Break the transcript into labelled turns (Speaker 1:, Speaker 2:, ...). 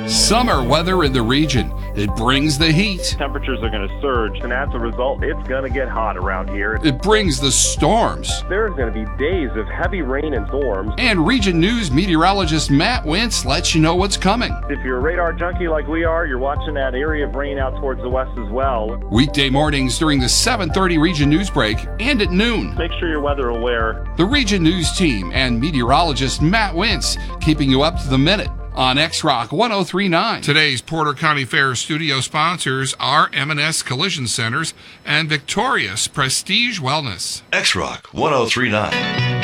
Speaker 1: Summer weather in the region. It brings the heat.
Speaker 2: Temperatures are going to surge, and as a result, it's going to get hot around here.
Speaker 1: It brings the storms.
Speaker 2: There's going to be days of heavy rain and storms.
Speaker 1: And Region News meteorologist Matt Wentz lets you know what's coming.
Speaker 2: If you're a radar junkie like we are, you're watching that area of rain out towards the west as well.
Speaker 1: Weekday mornings during the 7:30 Region News break and at noon.
Speaker 2: Make sure you're weather aware.
Speaker 1: The Region News team and meteorologist Matt Wentz keeping you up to the minute on X-Rock 103.9. Today's Porter County Fair studio sponsors are M&S Collision Centers and Victorious Prestige Wellness.
Speaker 3: X-Rock 103.9.